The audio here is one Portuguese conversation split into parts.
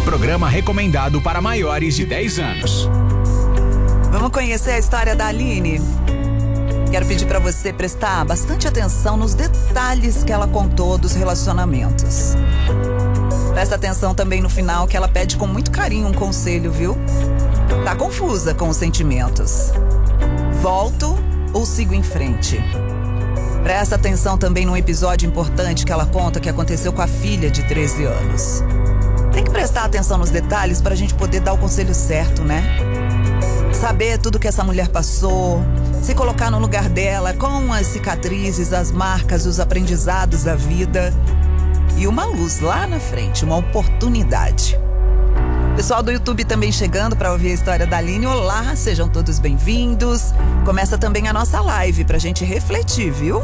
Programa recomendado para maiores de 10 anos. Vamos conhecer a história da Aline? Quero pedir para você prestar bastante atenção nos detalhes que ela contou dos relacionamentos. Presta atenção também no final, que ela pede com muito carinho um conselho, viu? Tá confusa com os sentimentos. Volto ou sigo em frente? Presta atenção também num episódio importante que ela conta que aconteceu com a filha de 13 anos. Tem que prestar atenção nos detalhes pra gente poder dar o conselho certo, né? Saber tudo que essa mulher passou, se colocar no lugar dela com as cicatrizes, as marcas, os aprendizados da vida e uma luz lá na frente, uma oportunidade. Pessoal do YouTube também chegando para ouvir a história da Aline. Olá, sejam todos bem-vindos. Começa também a nossa live pra gente refletir, viu?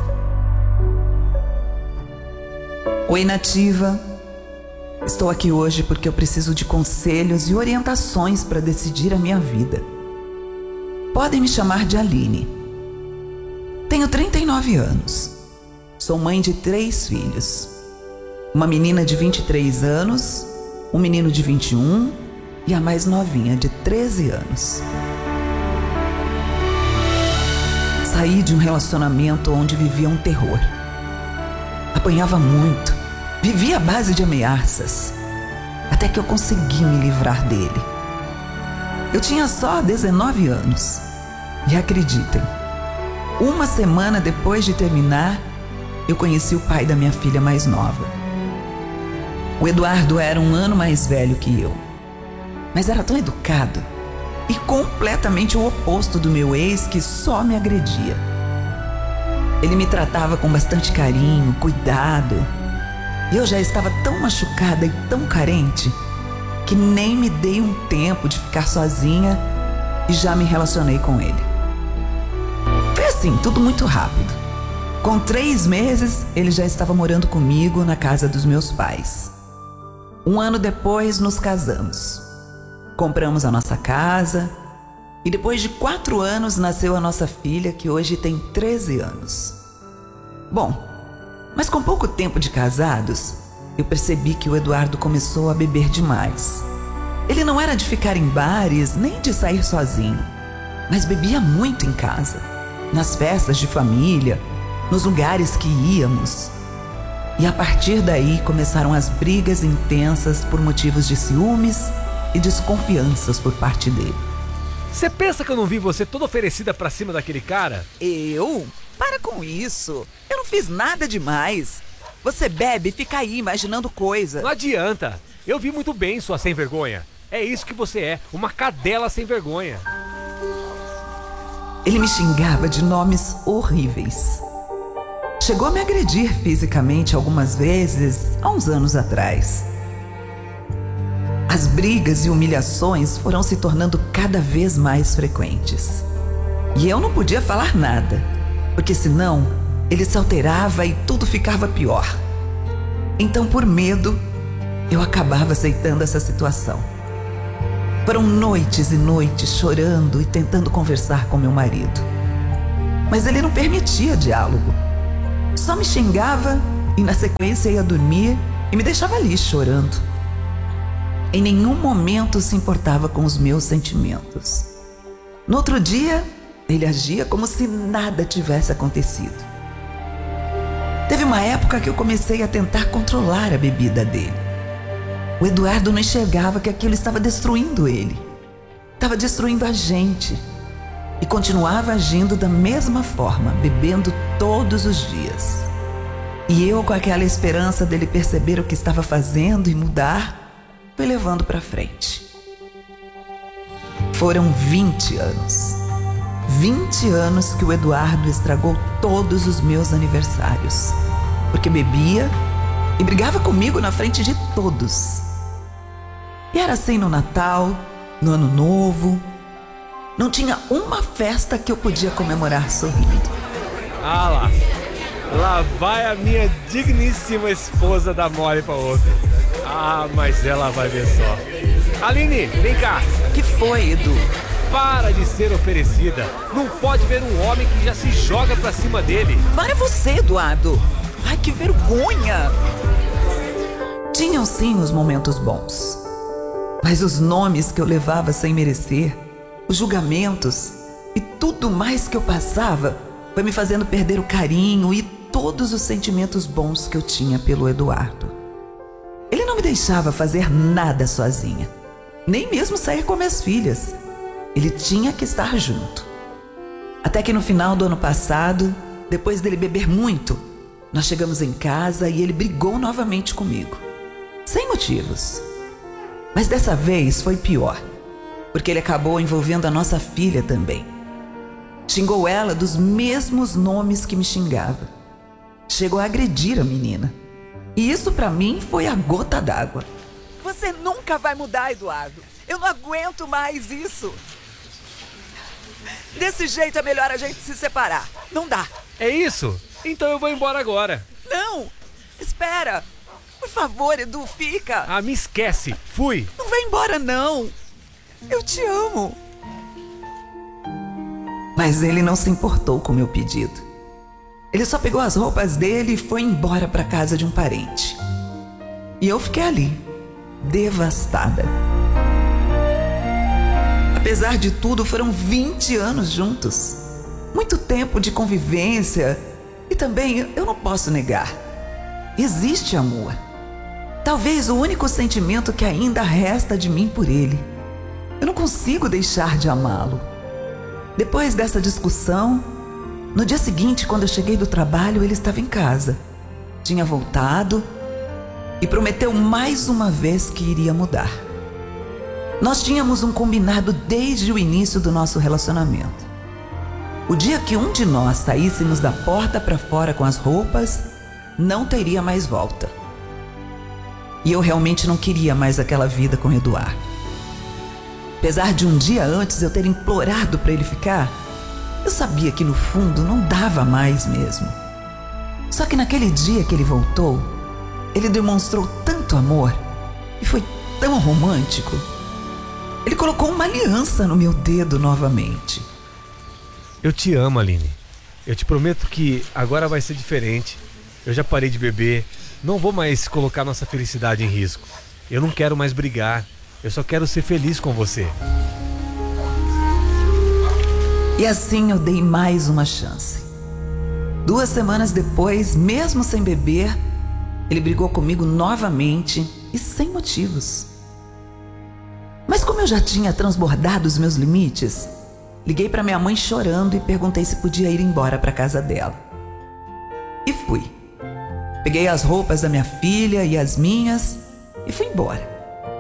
Oi, Nativa. Estou aqui hoje porque eu preciso de conselhos e orientações para decidir a minha vida. Podem me chamar de Aline. Tenho 39 anos. Sou mãe de 3 filhos. Uma menina de 23 anos, um menino de 21 e a mais novinha de 13 anos. Saí de um relacionamento onde vivia um terror. Apanhava muito, vivia à base de ameaças, até que eu consegui me livrar dele. Eu tinha só 19 anos e acreditem, uma semana depois de terminar, eu conheci o pai da minha filha mais nova. O Eduardo era um ano mais velho que eu, mas era tão educado e completamente o oposto do meu ex, que só me agredia. Ele me tratava com bastante carinho, cuidado, e eu já estava tão machucada e tão carente que nem me dei um tempo de ficar sozinha e já me relacionei com ele. Foi assim, tudo muito rápido. Com 3 meses, ele já estava morando comigo na casa dos meus pais. 1 ano depois, nos casamos. Compramos a nossa casa e depois de 4 anos nasceu a nossa filha, que hoje tem 13 anos. Bom, mas com pouco tempo de casados, eu percebi que o Eduardo começou a beber demais. Ele não era de ficar em bares nem de sair sozinho, mas bebia muito em casa, nas festas de família, nos lugares que íamos. E a partir daí começaram as brigas intensas por motivos de ciúmes e desconfianças por parte dele. Você pensa que eu não vi você toda oferecida pra cima daquele cara? Eu? Para com isso. Eu não fiz nada demais. Você bebe e fica aí imaginando coisa. Não adianta. Eu vi muito bem, sua sem vergonha. É isso que você é, uma cadela sem vergonha. Ele me xingava de nomes horríveis. Chegou a me agredir fisicamente algumas vezes, há uns anos atrás. As brigas e humilhações foram se tornando cada vez mais frequentes. E eu não podia falar nada, porque senão ele se alterava e tudo ficava pior. Então, por medo, eu acabava aceitando essa situação. Foram noites e noites chorando e tentando conversar com meu marido. Mas ele não permitia diálogo. Só me xingava e na sequência ia dormir e me deixava ali chorando. Em nenhum momento se importava com os meus sentimentos. No outro dia, ele agia como se nada tivesse acontecido. Teve uma época que eu comecei a tentar controlar a bebida dele. O Eduardo não enxergava que aquilo estava destruindo ele. Estava destruindo a gente. E continuava agindo da mesma forma, bebendo todos os dias. E eu, com aquela esperança dele perceber o que estava fazendo e mudar, fui levando para frente. Foram 20 anos. 20 anos que o Eduardo estragou todos os meus aniversários. Porque bebia e brigava comigo na frente de todos. E era assim no Natal, no Ano Novo. Não tinha uma festa que eu podia comemorar sorrindo. Ah lá. Lá vai a minha digníssima esposa dar mole pra outra. Ah, mas ela vai ver só. Aline, vem cá. Que foi, Edu? Para de ser oferecida. Não pode ver um homem que já se joga pra cima dele. Para você, Eduardo. Ai, que vergonha. Tinham sim os momentos bons. Mas os nomes que eu levava sem merecer, os julgamentos e tudo mais que eu passava foi me fazendo perder o carinho e todos os sentimentos bons que eu tinha pelo Eduardo. Ele não me deixava fazer nada sozinha, nem mesmo sair com minhas filhas. Ele tinha que estar junto. Até que no final do ano passado, depois dele beber muito, nós chegamos em casa e ele brigou novamente comigo. Sem motivos. Mas dessa vez foi pior, porque ele acabou envolvendo a nossa filha também. Xingou ela dos mesmos nomes que me xingava. Chegou a agredir a menina. E isso pra mim foi a gota d'água. Você nunca vai mudar, Eduardo. Eu não aguento mais isso. Desse jeito é melhor a gente se separar. Não dá. É isso? Então eu vou embora agora. Não! Espera! Por favor, Edu, fica! Ah, me esquece! Fui! Não vai embora, não! Eu te amo! Mas ele não se importou com o meu pedido. Ele só pegou as roupas dele e foi embora para casa de um parente. E eu fiquei ali, devastada. Apesar de tudo, foram 20 anos juntos. Muito tempo de convivência. E também, eu não posso negar, existe amor. Talvez o único sentimento que ainda resta de mim por ele. Eu não consigo deixar de amá-lo. Depois dessa discussão, no dia seguinte, quando eu cheguei do trabalho, ele estava em casa. Tinha voltado e prometeu mais uma vez que iria mudar. Nós tínhamos um combinado desde o início do nosso relacionamento. O dia que um de nós saíssemos da porta para fora com as roupas, não teria mais volta. E eu realmente não queria mais aquela vida com Eduardo. Apesar de um dia antes eu ter implorado para ele ficar, eu sabia que no fundo não dava mais mesmo. Só que naquele dia que ele voltou, ele demonstrou tanto amor e foi tão romântico. Ele colocou uma aliança no meu dedo novamente. Eu te amo, Aline. Eu te prometo que agora vai ser diferente. Eu já parei de beber. Não vou mais colocar nossa felicidade em risco. Eu não quero mais brigar. Eu só quero ser feliz com você. E assim eu dei mais uma chance. 2 semanas depois, mesmo sem beber, ele brigou comigo novamente e sem motivos. Mas como eu já tinha transbordado os meus limites, liguei para minha mãe chorando e perguntei se podia ir embora para casa dela. E fui. Peguei as roupas da minha filha e as minhas e fui embora.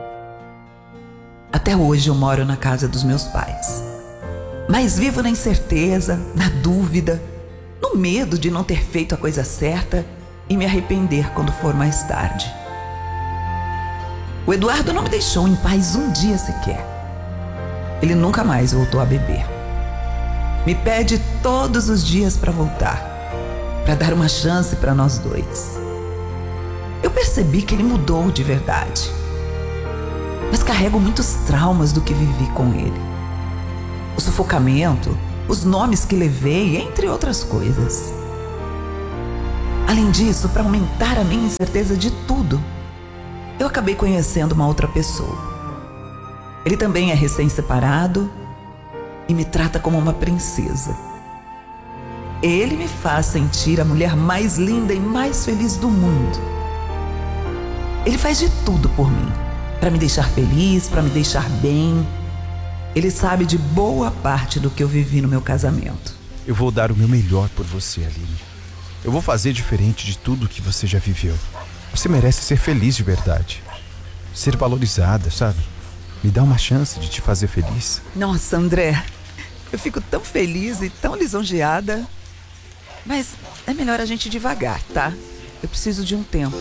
Até hoje eu moro na casa dos meus pais. Mas vivo na incerteza, na dúvida, no medo de não ter feito a coisa certa e me arrepender quando for mais tarde. O Eduardo não me deixou em paz um dia sequer. Ele nunca mais voltou a beber. Me pede todos os dias para voltar, para dar uma chance para nós dois. Eu percebi que ele mudou de verdade, mas carrego muitos traumas do que vivi com ele. O sufocamento, os nomes que levei, entre outras coisas. Além disso, para aumentar a minha incerteza de tudo, eu acabei conhecendo uma outra pessoa. Ele também é recém-separado e me trata como uma princesa. Ele me faz sentir a mulher mais linda e mais feliz do mundo. Ele faz de tudo por mim, para me deixar feliz, para me deixar bem. Ele sabe de boa parte do que eu vivi no meu casamento. Eu vou dar o meu melhor por você, Aline. Eu vou fazer diferente de tudo que você já viveu. Você merece ser feliz de verdade. Ser valorizada, sabe? Me dá uma chance de te fazer feliz. Nossa, André, eu fico tão feliz e tão lisonjeada. Mas é melhor a gente ir devagar, tá? Eu preciso de um tempo.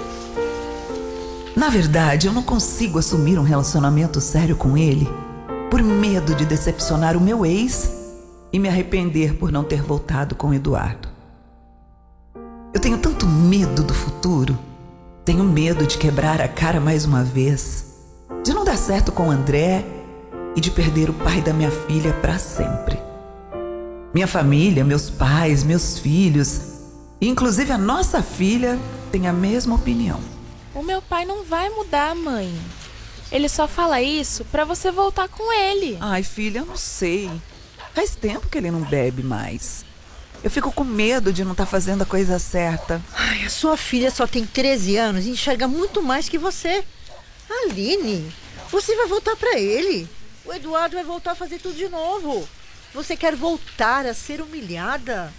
Na verdade, eu não consigo assumir um relacionamento sério com ele por medo de decepcionar o meu ex e me arrepender por não ter voltado com o Eduardo. Eu tenho tanto medo do futuro. Tenho medo de quebrar a cara mais uma vez, de não dar certo com o André e de perder o pai da minha filha para sempre. Minha família, meus pais, meus filhos, e inclusive a nossa filha, tem a mesma opinião. O meu pai não vai mudar, mãe. Ele só fala isso pra você voltar com ele. Ai, filha, eu não sei. Faz tempo que ele não bebe mais. Eu fico com medo de não estar fazendo a coisa certa. Ai, a sua filha só tem 13 anos e enxerga muito mais que você. Aline, você vai voltar pra ele. O Eduardo vai voltar a fazer tudo de novo. Você quer voltar a ser humilhada?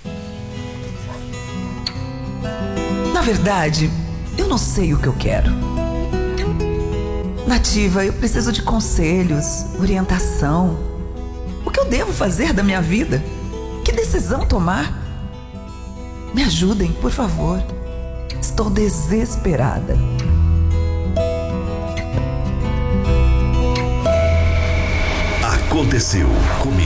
Na verdade, eu não sei o que eu quero. Nativa, eu preciso de conselhos, orientação. O que eu devo fazer da minha vida? Que decisão tomar? Me ajudem, por favor. Estou desesperada. Aconteceu comigo.